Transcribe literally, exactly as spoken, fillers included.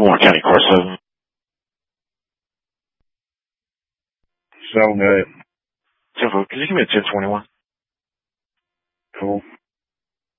Warren County Car seven. seven eight. Jeffo, can you give me a ten twenty-one? Cool.